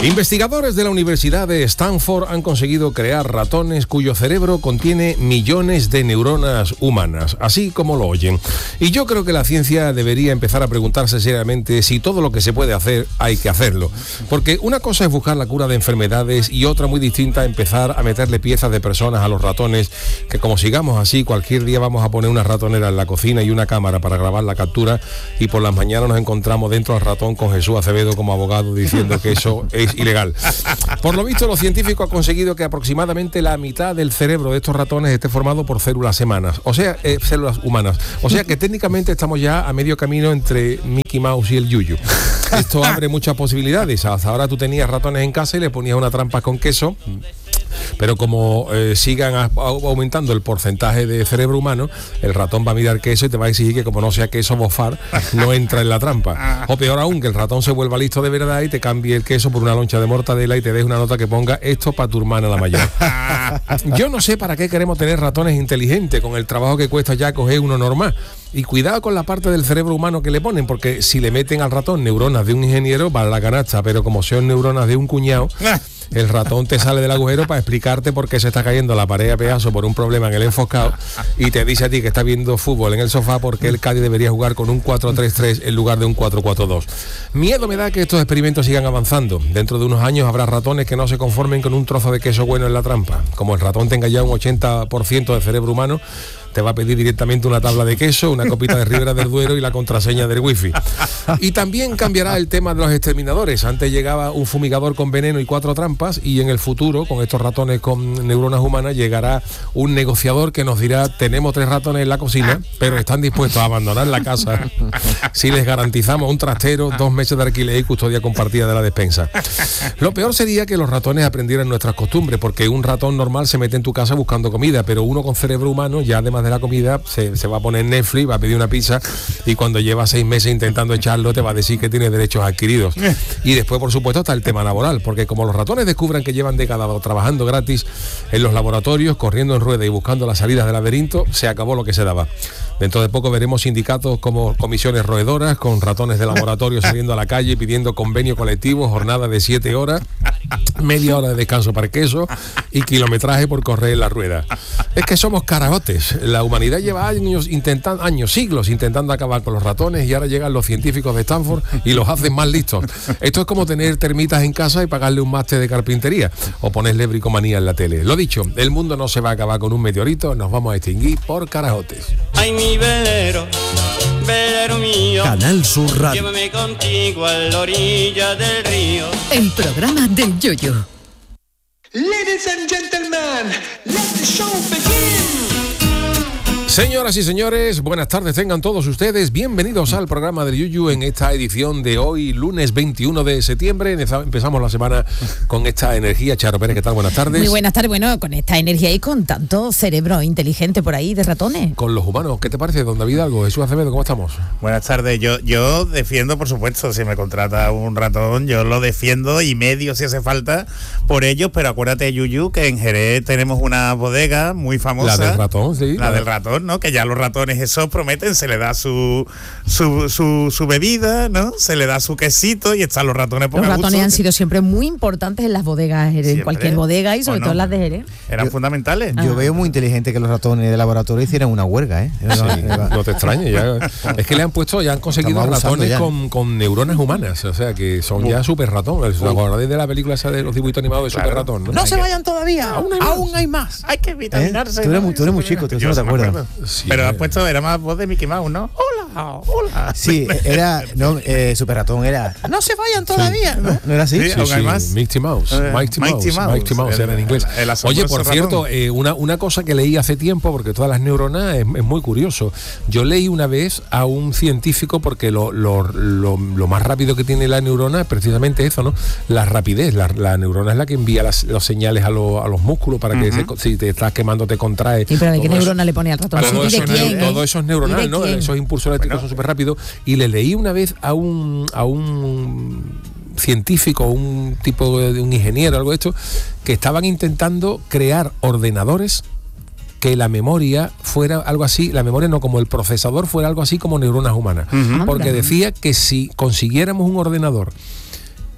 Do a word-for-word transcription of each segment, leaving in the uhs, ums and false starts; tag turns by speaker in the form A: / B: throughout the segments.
A: Investigadores de la Universidad de Stanford han conseguido crear ratones cuyo cerebro contiene millones de neuronas humanas, así como lo oyen. Y yo creo que la ciencia debería empezar a preguntarse seriamente si todo lo que se puede hacer hay que hacerlo. Porque una cosa es buscar la cura de enfermedades y otra muy distinta empezar a meterle piezas de personas a los ratones, que como sigamos así, cualquier día vamos a poner una ratonera en la cocina y una cámara para grabar la captura y por las mañanas nos encontramos dentro del ratón con Jesús Acevedo como abogado diciendo que eso es ilegal. Por lo visto, los científicos han conseguido que aproximadamente la mitad del cerebro de estos ratones esté formado por células humanas, o sea, eh, células humanas. O sea que técnicamente estamos ya a medio camino entre Mickey Mouse y el Yuyu. Esto abre muchas posibilidades. Hasta ahora tú tenías ratones en casa y le ponías una trampa con queso. Pero como eh, sigan a, a, aumentando el porcentaje de cerebro humano, el ratón va a mirar queso y te va a exigir que como no sea queso bofar, no entra en la trampa. O peor aún, que el ratón se vuelva listo de verdad y te cambie el queso por una loncha de mortadela y te deje una nota que ponga esto para tu hermana la mayor. Yo no sé para qué queremos tener ratones inteligentes con el trabajo que cuesta ya coger uno normal. Y cuidado con la parte del cerebro humano que le ponen, porque si le meten al ratón neuronas de un ingeniero, va a la canasta, pero como son neuronas de un cuñado, el ratón te sale del agujero para explicarte por qué se está cayendo la pared a pedazo por un problema en el enfocado y te dice a ti que está viendo fútbol en el sofá porque el Cádiz debería jugar con un cuatro tres tres en lugar de un cuatro cuatro dos. Miedo me da que estos experimentos sigan avanzando. Dentro de unos años habrá ratones que no se conformen con un trozo de queso bueno en la trampa. Como el ratón tenga ya un ochenta por ciento de cerebro humano, te va a pedir directamente una tabla de queso, una copita de Ribera del Duero y la contraseña del wifi. Y también cambiará el tema de los exterminadores. Antes llegaba un fumigador con veneno y cuatro trampas y en el futuro, con estos ratones con neuronas humanas, llegará un negociador que nos dirá: tenemos tres ratones en la cocina, pero están dispuestos a abandonar la casa si les garantizamos un trastero, dos meses de alquiler y custodia compartida de la despensa. Lo peor sería que los ratones aprendieran nuestras costumbres, porque un ratón normal se mete en tu casa buscando comida, pero uno con cerebro humano, ya además de la comida, se, se va a poner Netflix, va a pedir una pizza y cuando lleva seis meses intentando echarlo te va a decir que tiene derechos adquiridos. Y después, por supuesto, está el tema laboral, porque como los ratones descubran que llevan décadas trabajando gratis en los laboratorios, corriendo en rueda y buscando las salidas del laberinto, se acabó lo que se daba. Dentro de poco veremos sindicatos como comisiones roedoras con ratones de laboratorio saliendo a la calle pidiendo convenio colectivo, jornada de siete horas, media hora de descanso para el queso y kilometraje por correr en la rueda. Es que somos carajotes. La humanidad lleva años intentando, años, siglos intentando acabar con los ratones y ahora llegan los científicos de Stanford y los hacen más listos. Esto es como tener termitas en casa y pagarle un máster de carpintería o ponerle bricomanía en la tele. Lo dicho, el mundo no se va a acabar con un meteorito, nos vamos a extinguir por carajotes.
B: Ay, mi velero, velero mío,
C: Canal Sur Radio.
B: Llévame contigo a la orilla del río.
D: El programa del Yoyo.
E: Ladies and gentlemen, let the show begin.
A: Señoras y señores, buenas tardes tengan todos ustedes. Bienvenidos al programa del Yuyu en esta edición de hoy, lunes veintiuno de septiembre. Empezamos la semana con esta energía. Charo Pérez, ¿qué tal? Buenas tardes.
D: Muy buenas tardes. Bueno, con esta energía y con tanto cerebro inteligente por ahí de ratones.
A: Con los humanos, ¿qué te parece, don David Algo? Jesús Acevedo, ¿cómo estamos?
F: Buenas tardes. Yo, yo defiendo, por supuesto, si me contrata un ratón, yo lo defiendo y medio si hace falta por ellos, pero acuérdate, Yuyu, que en Jerez tenemos una bodega muy famosa.
A: La del ratón, sí.
F: La, la del ratón, ¿no? Que ya los ratones esos prometen, se le da su su, su, su bebida, ¿no? Se le da su quesito y están los ratones por
D: Los ratones
F: gusto.
D: Han sido siempre muy importantes en las bodegas, en
F: Siempre.
D: cualquier bodega y sobre
F: no?
D: todo en las de Jerez.
F: Eran
G: yo,
F: fundamentales.
G: Yo
D: Ah.
G: veo muy inteligente que los ratones de laboratorio hicieran una huelga, ¿eh?
A: Sí, no te extrañes, ya. Es que le han puesto, ya han conseguido
G: Estamos
A: ratones
G: ya.
A: con, con neuronas humanas, o sea que son uh. ya super ratón. ¿Os acordáis de la película esa de los dibujitos animados de claro. super ratón? ¿no?
G: No se vayan todavía, aún hay más. Aún hay más.
F: Hay que vitaminarse.
G: ¿Eh? Tú, eres muy, tú eres muy chico, tú no te acuerdas.
A: Sí,
F: pero
A: eh.
F: has puesto, era más voz de Mickey Mouse, ¿no? Hola, hola.
G: Sí, era, no, eh, Super Ratón era, no se vayan todavía, sí. ¿no? ¿No era así?
A: Sí, sí, sí. Más. Mickey Mouse, eh, Mighty Mouse, Mighty Mouse, Mighty Mouse era en inglés. El, el Oye, por cierto, eh, una, una cosa que leí hace tiempo, porque todas las neuronas es, es muy curioso. Yo leí una vez a un científico, porque lo, lo, lo, lo más rápido que tiene la neurona es precisamente eso, ¿no? La rapidez. La, la neurona es la que envía las, los señales a, lo, a los músculos para que uh-huh. se, si te estás quemando te contrae.
D: Sí, pero ¿de qué neurona le pone al ratón?
A: Todo,
D: ¿Y de quién?
A: Todo eso es neuronal, ¿no? Esos impulsos eléctricos bueno. son súper rápidos. Y le leí una vez a un a un científico, un tipo de un ingeniero, algo de esto, que estaban intentando crear ordenadores que la memoria fuera algo así, la memoria no, como el procesador fuera algo así como neuronas humanas. Uh-huh. Porque decía que si consiguiéramos un ordenador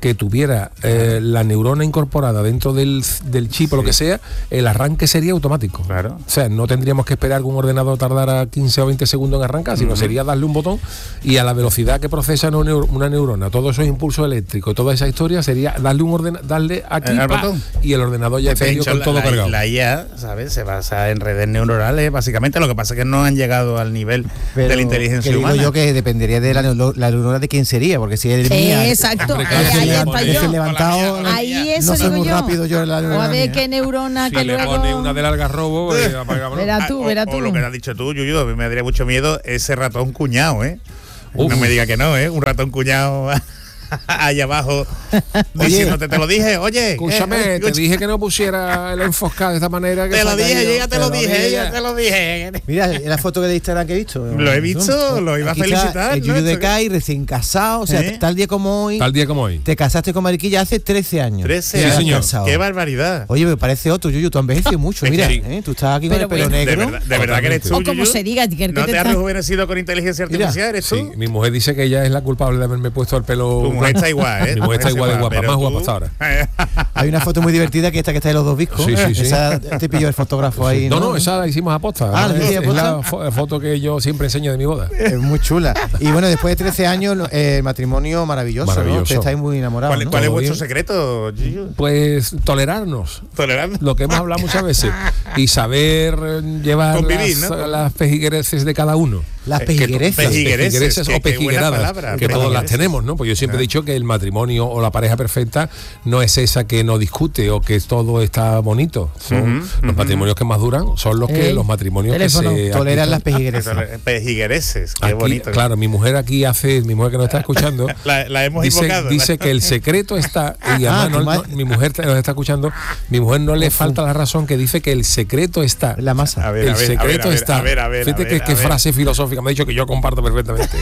A: que tuviera eh, la neurona incorporada dentro del, del chip o lo que sea, el arranque sería automático.
F: Claro.
A: O sea, no tendríamos que esperar que un ordenador tardara quince o veinte segundos en arrancar, sino uh-huh. sería darle un botón y a la velocidad que procesa una, neur- una neurona, todos esos impulsos eléctricos, toda esa historia sería darle un orden, darle aquí
F: el
A: pa, y el ordenador ya está con todo
F: la,
A: cargado.
F: La I A, ¿sabes? Se basa en redes neuronales, básicamente. Lo que pasa es que no han llegado al nivel
G: Pero
F: de la inteligencia
G: que
F: humana.
G: Digo yo que dependería de la, la neurona de quién sería, porque si es
D: Sí,
G: mía,
D: exacto.
G: Ahí,
D: Ahí, ahí está yo.
G: levantado,
D: Ahí eso
G: no soy
D: digo
G: muy
D: yo.
G: rápido yo en la
D: O a
G: neurona
D: ver
G: mía.
D: qué neurona
A: Si
D: que
A: le
D: luego...
A: pone una del algarrobo, eh,
D: Verá tú,
F: o,
D: verá tú.
F: o lo que has dicho tú, Yuyu, a mí me daría mucho miedo ese ratón cuñado, ¿eh?
A: Uf.
F: No me diga que no, ¿eh? Un ratón cuñado ahí abajo diciéndote, te lo dije, oye.
A: Escúchame,
F: eh,
A: te
F: escucha,
A: dije que no pusiera el enfoscado de esta manera. Que
F: te lo
A: se ha
F: dije,
A: caído.
F: yo ya te lo dije, ya te lo dije.
G: Mira, la foto que de Instagram que he visto.
F: Lo he visto, lo iba a
G: Aquí
F: felicitar,
G: está el
F: ¿no?
G: Yuyu de
F: Esto que-
G: Kai, recién casado, o sea,
F: ¿Eh?
G: tal día como hoy.
A: Tal día como hoy.
G: Te casaste con Mariquilla hace trece años.
F: trece
G: Y
F: años.
G: estás
A: señor.
G: casado.
F: Qué barbaridad.
G: Oye, me parece otro, Yuyu, tú has envejecido mucho.
F: Es
G: Mira,
F: que-
G: ¿eh? Tú estás aquí con
D: Pero
G: el pelo
D: bueno.
F: De
G: negro.
F: verdad, de verdad que eres tú,
D: O como
F: Yuyu.
D: se diga, que el que
F: No
D: te
F: te has
D: está-
F: rejuvenecido con inteligencia
G: Mira,
F: artificial, eres tú.
A: Sí, mi mujer dice que ella es la culpable de haberme puesto el pelo.
F: Tu mujer está igual, ¿eh?
A: Mi mujer está igual de guapa,
F: pero
A: más
F: tú-
A: guapa hasta ahora.
G: Hay una foto muy divertida que esta que está de los dos viscos.
A: Sí, sí, sí.
G: Esa te pilló el fotógrafo ahí.
A: No, no, esa la hicimos a posta.
G: Ah, ¿la
A: es,
G: hiciste a
A: es
G: posta?
A: la fo- foto que yo siempre enseño de mi boda.
G: Es muy chula. Y bueno, después de trece años, eh, el matrimonio maravilloso,
A: Maravilloso.
G: ¿no? Ustedes estáis muy enamorados,
F: ¿Cuál,
G: ¿no?
F: cuál es
A: Todo
F: vuestro
A: bien.
F: secreto, Yuyu?
A: Pues tolerarnos.
F: Tolerando.
A: Lo que hemos hablado muchas veces. Y saber eh, llevar
F: Convivir,
A: las,
F: ¿no?
A: las pejiguereces de cada uno.
G: Las
F: Es que tú-
G: pejiguerezas.
F: peji- Pejiguereces,
A: Pejiguereces
F: qué-
A: o
F: qué buena
A: pejigueradas,
F: palabra,
A: que todas las
F: pejiguereces.
A: tenemos, ¿no? Pues yo siempre
F: Ah.
A: he dicho que el matrimonio o la pareja perfecta no es esa que no discute o que todo está bonito. Son
F: Ujú,
A: los
F: ujú.
A: matrimonios que más duran, son los que
D: Ey,
A: los matrimonios
D: teléfono.
A: que se
G: Toleran
A: aquí-
G: las pejiguerezas.
F: Pejiguereces, qué
A: aquí,
F: bonito.
A: claro, mi mujer aquí hace, mi mujer que nos está escuchando,
F: La, la hemos
A: dice,
F: invocado.
A: dice que el secreto está, y
G: Ah,
A: además no-
G: tu
A: no-
G: madre.
A: mi mujer te- nos está escuchando, mi mujer no le falta la razón que dice que el secreto está.
G: La masa.
F: A ver,
A: el
F: a ver,
A: secreto
F: a ver, a ver,
A: está.
F: a ver, a ver,
A: Fíjate
F: a
A: que,
F: ver,
A: que
F: a ver.
A: frase filosófica me ha dicho que yo comparto perfectamente.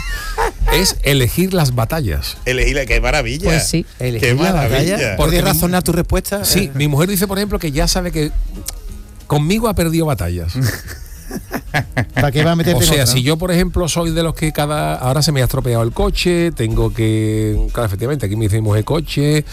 A: Es elegir las batallas.
F: Elegí la- qué maravilla.
D: Pues sí.
G: Elegir
F: Qué
G: la batalla.
F: maravilla.
A: Porque
G: ¿Puedes
A: mi-
G: razonar tu respuesta?
A: Sí, mi mujer dice, por ejemplo, que ya sabe que conmigo ha perdido batallas.
G: ¿Para qué va a meterte
A: O
G: en
A: sea,
G: otra,
A: si
G: no?
A: yo, por ejemplo, soy de los que cada... Ahora se me ha estropeado el coche, tengo que... Claro, efectivamente, aquí me dice mi mujer coche.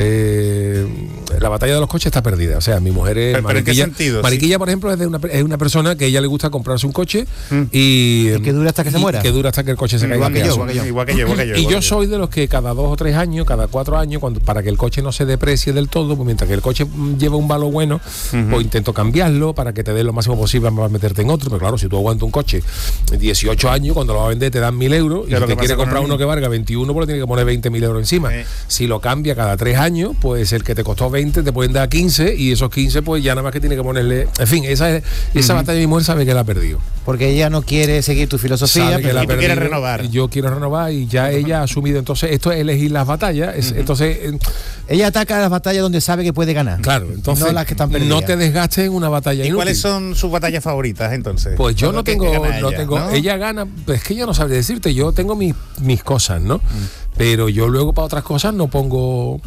A: eh, la batalla de los coches está perdida. O sea, mi mujer es...
F: Pero- pero ¿en qué
A: Mariquilla,
F: sentido?
A: Mariquilla, por ejemplo, es, de una, es una persona que a ella le gusta comprarse un coche y...
G: Y que dura hasta que se
A: y
G: muera.
A: Que dura hasta que el coche se caiga.
G: Igual
A: a
G: que yo,
A: pedazos.
G: igual que yo.
F: Igual que yo, igual que yo.
A: Y
F: igual
A: yo
F: que
A: soy de los que cada dos o tres años, cada cuatro años, cuando para que el coche no se deprecie del todo, pues mientras que el coche mm, lleva un valor bueno, pues intento cambiarlo para que te dé lo máximo posible para meterte en otro. Pero claro, si tú aguantas un coche dieciocho años, cuando lo vas a vender te dan mil euros y
F: ¿Qué es
A: si
F: lo
A: te
F: que
A: quieres
F: pasa con
A: comprar
F: el
A: uno que valga veintiuno, pues le tienes que poner veinte mil euros encima.
F: Sí.
A: Si lo cambia cada tres años, pues el que te costó veinte te pueden dar quince y esos quince pues ya nada más que tiene que ponerle... En fin, esa, es- esa batalla mi mujer sabe que la ha perdido.
G: Porque ella no quiere seguir tu filosofía.
A: Sabe que
G: pero
A: la ha
F: Y tú quieres
A: perdido,
F: renovar.
A: y yo quiero renovar y ya ella ha asumido. Entonces, esto es elegir las batallas. es- Entonces, eh,
G: ella ataca las batallas donde sabe que puede ganar.
A: claro, entonces
G: No las que están perdidas.
A: no te desgastes en una batalla
F: ¿Y
A: inútil.
F: cuáles son sus batallas favoritas entonces?
A: Pues yo no
F: ¿Qué-
A: tengo,
F: qué gana
A: no
F: ella,
A: tengo,
F: ¿no?
A: ella gana, pues es que yo no sabría decirte, yo tengo mis, mis cosas, ¿no?
F: Mm.
A: Pero yo luego para otras cosas no pongo,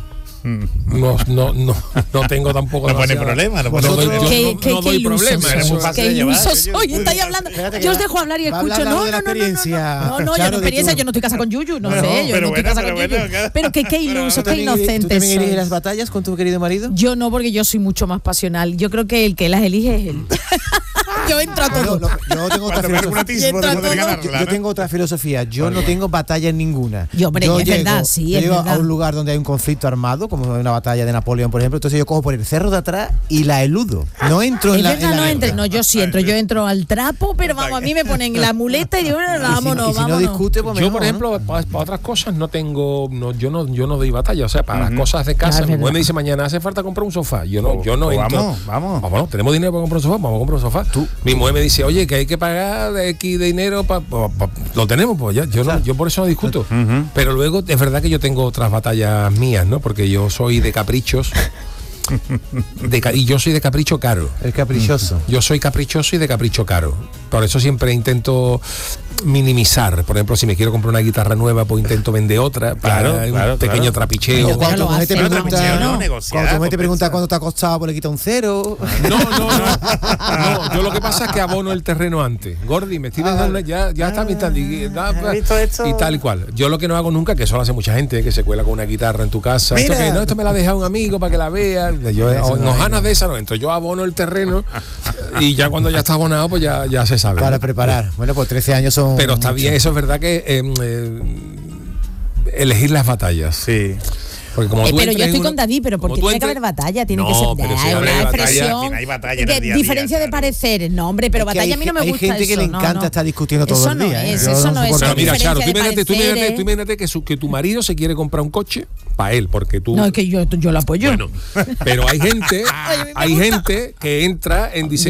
A: no, no, no, no tengo tampoco
F: No pone
A: demasiada-
F: problema, no
A: no
F: pone
A: doy-
F: problema.
A: yo
D: Qué,
A: no-
D: qué-
A: no
D: qué
A: doy
D: ilusos
A: problema,
F: eres muy
D: sois,
F: fácil
D: qué
F: de llevar,
D: ilusos
F: yo-
D: sois, estáis hablando.
G: Espérate que
D: Yo os
G: va-
D: dejo hablar y
G: va a
D: escucho.
G: hablar
D: No,
G: de la
D: no, no, no, no,
G: experiencia,
D: no, no, yo
G: Charo,
D: no
G: de
D: experiencia,
G: tu-
D: yo no estoy casada con Yuyu, no,
G: No,
D: sé, yo
F: pero
D: no estoy
F: bueno,
D: casada
F: pero
D: con
F: bueno,
D: Yuyu.
F: claro.
D: Pero que qué
F: Pero
D: ilusos,
G: ¿Tú
D: qué
G: también, eres- ¿Tú
D: inocentes
G: también eliges
D: sois.
G: las batallas con tu querido marido?
D: Yo no, porque yo soy mucho más pasional. Yo creo que el que las elige es él. Yo entro a
G: Yo,
D: todo.
G: lo- yo tengo otra
F: Cuando me hago un
G: filosofía.
F: atisbo de
D: Entra
F: poder
D: todo.
F: ganarla,
G: Yo, yo
F: ¿no?
G: tengo otra filosofía. Yo no tengo batalla en ninguna.
D: Yo, hombre, es verdad, sí,
G: yo
D: es
G: llego
D: verdad.
G: a un lugar donde hay un conflicto armado, como una batalla de Napoleón, por ejemplo. Entonces yo cojo por el cerro de atrás y la eludo. No entro en
D: Es
G: la.
D: verdad,
G: en la
D: no,
G: guerra.
D: entre, no, yo sí entro, yo entro al trapo, pero vamos, a mí me ponen la muleta y digo, bueno,
G: Y si-
D: vámonos,
G: y si no
D: vámonos.
G: discute, pues
A: Yo,
G: mejor,
A: por
G: ¿no?
A: ejemplo, para, para otras cosas no tengo, no, yo no, yo no doy batalla. O sea, para las cosas de casa,
D: Claro, es
A: mi mujer
D: verdad.
A: me dice mañana hace falta comprar un sofá. Yo no,
F: O-
A: yo no
F: o
A: entro.
F: vamos, vamos.
A: Vámonos, tenemos dinero para comprar un sofá, vamos a comprar un sofá. Mi mujer me dice, oye, que hay que pagar de X dinero para. Pa, pa, lo tenemos, pues ya. Yo no, yo por eso no discuto. Pero luego es verdad que yo tengo otras batallas mías, ¿no? Porque yo soy de caprichos. De ca- y yo soy de capricho caro.
G: El caprichoso.
A: Yo soy caprichoso y de capricho caro. Por eso siempre intento minimizar. Por ejemplo, si me quiero comprar una guitarra nueva, pues intento vender otra para
F: Claro,
A: un
F: claro,
A: pequeño
F: claro.
A: trapicheo.
D: Pero
G: Cuando
D: lo
G: tu mujer te
D: hace,
G: pregunta,
F: trapicheo, no,
G: ¿no?
F: negociar,
G: Cuando tu mujer te pregunta
F: compensar.
G: cuánto te ha costado, pues le quita un cero.
A: No, no, no. No, yo lo que pasa es que abono el terreno antes. Gordi, me estoy dando una- ya, ya está a mitad y, da-
F: ¿has visto esto?
A: y tal y cual. Yo lo que no hago nunca, que eso lo hace mucha gente, que se cuela con una guitarra en tu casa. Esto,
F: Mira.
A: que, no, esto me la ha dejado un amigo para que la vea. Yo,
G: Eso
A: o-
G: no
A: en
G: hay,
A: hojanas de esa no entro. Yo abono el terreno y ya cuando ya está abonado, pues ya, ya se sabe.
G: Para preparar. Bueno, pues trece años son.
A: Pero está bien, eso es verdad que eh, eh, elegir las batallas.
F: Sí.
A: Porque como
D: Eh,
A: tú
D: pero yo
A: entres en
D: estoy
A: una-
D: con David, pero
A: como
D: porque
A: tú
D: tiene que
A: entres-
D: haber batalla, tiene que
A: No,
D: ser
A: pero si
D: hay
A: habrá
D: una
A: batalla,
D: expresión,
F: hay batalla en
D: que
F: el día a día,
D: diferencia de
F: claro.
D: pareceres. No, hombre, pero
G: Es que
D: batalla
G: hay
D: a mí no me
G: ge- hay
D: gusta
G: gente que
D: eso,
G: le
D: no,
G: encanta
D: no.
G: estar discutiendo todo
D: Eso
G: el
D: no
G: día, ¿eh?
D: es,
G: Yo
D: eso
G: no
D: no es,
G: soporto.
A: Pero
D: son
A: mira, Charo, tú
D: diferencias de
A: imagínate, tú imagínate,
D: pareceres.
A: tú imagínate que, su- que tu marido se quiere comprar un coche para él, porque tú...
D: No, es que yo, yo lo apoyo.
A: Bueno, pero hay gente,
D: Oye, a mí me
A: hay
D: gusta.
A: gente que entra en diseño